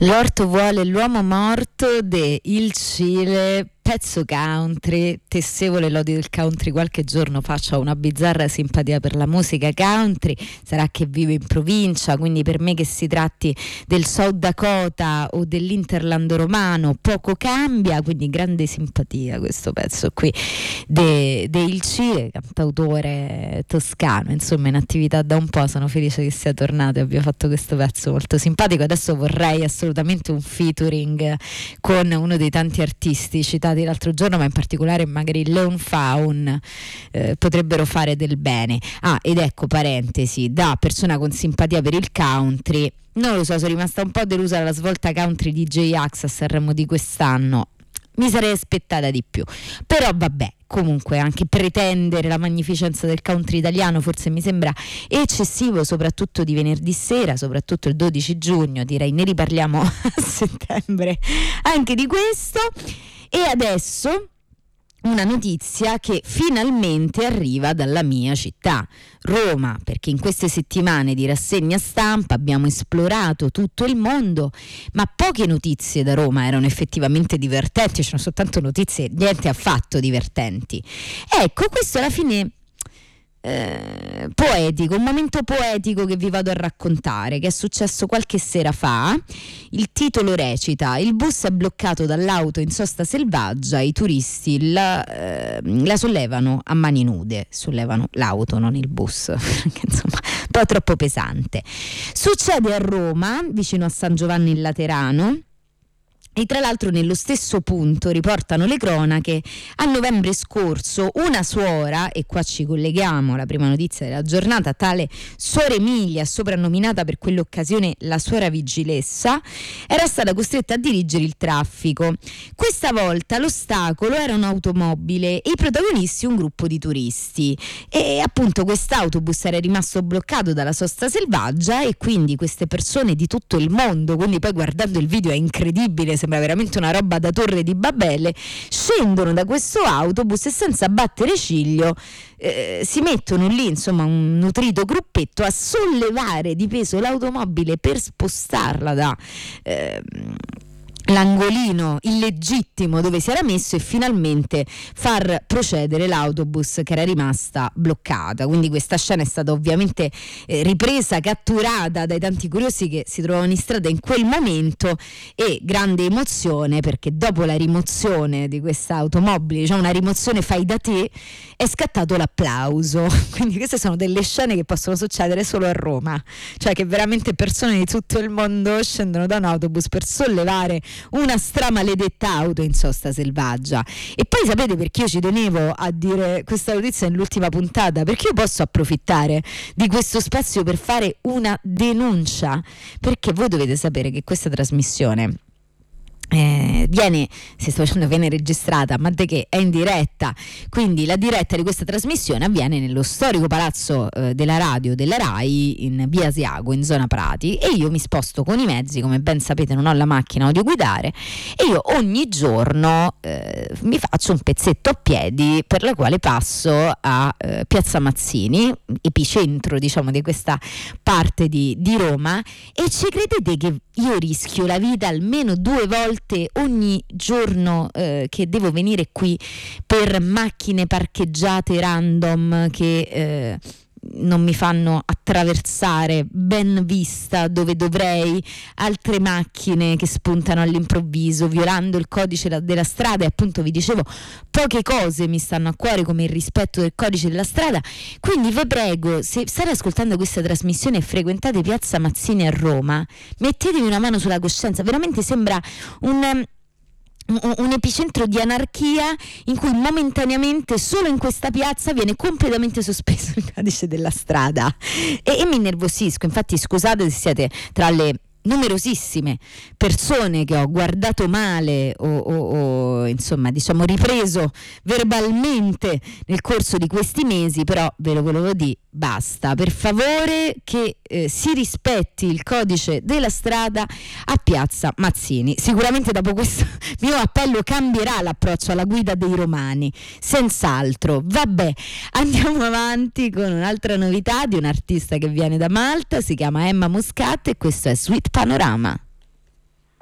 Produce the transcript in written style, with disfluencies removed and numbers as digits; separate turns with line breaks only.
L'orto vuole l'uomo morto de Il Cile, pezzo country. Tessevo le lodi del country qualche giorno fa, ho una bizzarra simpatia per la musica country, sarà che vivo in provincia, quindi per me che si tratti del South Dakota o dell'Interland romano poco cambia, quindi grande simpatia questo pezzo qui de Il Cile, cantautore toscano, insomma in attività da un po', sono felice che sia tornato e abbia fatto questo pezzo molto simpatico. Adesso vorrei assolutamente un featuring con uno dei tanti artisti citati l'altro giorno, ma in particolare magari Leon Faun, potrebbero fare del bene. Ed ecco, parentesi, da persona con simpatia per il country, non lo so, sono rimasta un po' delusa dalla svolta country di J-Ax a Sanremo di quest'anno, mi sarei aspettata di più, però vabbè, comunque anche pretendere la magnificenza del country italiano forse mi sembra eccessivo, soprattutto di venerdì sera, soprattutto il 12 giugno, direi ne riparliamo a settembre anche di questo. E adesso una notizia che finalmente arriva dalla mia città, Roma, perché in queste settimane di rassegna stampa abbiamo esplorato tutto il mondo, ma poche notizie da Roma erano effettivamente divertenti, c'erano soltanto notizie niente affatto divertenti. Ecco, questo alla fine poetico, un momento poetico che vi vado a raccontare, che è successo qualche sera fa. Il titolo recita: il bus è bloccato dall'auto in sosta selvaggia, i turisti la sollevano a mani nude, sollevano l'auto, non il bus perché insomma un po' troppo pesante. Succede a Roma, vicino a San Giovanni in Laterano. E tra l'altro nello stesso punto, riportano le cronache, a novembre scorso una suora, e qua ci colleghiamo alla prima notizia della giornata, tale Suor Emilia, soprannominata per quell'occasione la suora vigilessa, era stata costretta a dirigere il traffico. Questa volta l'ostacolo era un'automobile e i protagonisti un gruppo di turisti, e appunto quest'autobus era rimasto bloccato dalla sosta selvaggia e quindi queste persone di tutto il mondo, quindi poi guardando il video è incredibile, sembra veramente una roba da Torre di Babele, scendono da questo autobus e senza battere ciglio si mettono lì, insomma un nutrito gruppetto, a sollevare di peso l'automobile per spostarla da l'angolino illegittimo dove si era messo e finalmente far procedere l'autobus che era rimasta bloccata. Quindi questa scena è stata ovviamente ripresa, catturata dai tanti curiosi che si trovavano in strada in quel momento, e grande emozione perché dopo la rimozione di questa automobile, diciamo una rimozione fai da te, è scattato l'applauso. Quindi queste sono delle scene che possono succedere solo a Roma, cioè che veramente persone di tutto il mondo scendono da un autobus per sollevare una stramaledetta auto in sosta selvaggia. E poi sapete perché io ci tenevo a dire questa notizia nell'ultima puntata? Perché io posso approfittare di questo spazio per fare una denuncia, perché voi dovete sapere che questa trasmissione viene registrata, ma che è in diretta, quindi la diretta di questa trasmissione avviene nello storico palazzo della radio della Rai in via Asiago in zona Prati, e io mi sposto con i mezzi, come ben sapete non ho la macchina, odio guidare, e io ogni giorno mi faccio un pezzetto a piedi, per la quale passo a Piazza Mazzini, epicentro diciamo di questa parte di Roma, e ci credete che io rischio la vita almeno 2 volte ogni giorno che devo venire qui per macchine parcheggiate random che non mi fanno attraversare ben vista dove dovrei, altre macchine che spuntano all'improvviso violando il codice della strada, e appunto vi dicevo poche cose mi stanno a cuore come il rispetto del codice della strada. Quindi vi prego, se state ascoltando questa trasmissione e frequentate Piazza Mazzini a Roma, mettetevi una mano sulla coscienza, veramente sembra un epicentro di anarchia in cui momentaneamente solo in questa piazza viene completamente sospeso il codice della strada, e mi innervosisco. Infatti scusate se siete tra le numerosissime persone che ho guardato male o insomma diciamo ripreso verbalmente nel corso di questi mesi, però ve lo volevo dire, basta, per favore che si rispetti il codice della strada a Piazza Mazzini. Sicuramente dopo questo mio appello cambierà l'approccio alla guida dei romani, senz'altro. Vabbè, andiamo avanti con un'altra novità di un artista che viene da Malta, si chiama Emma Muscat e questo è Sweet Panorama.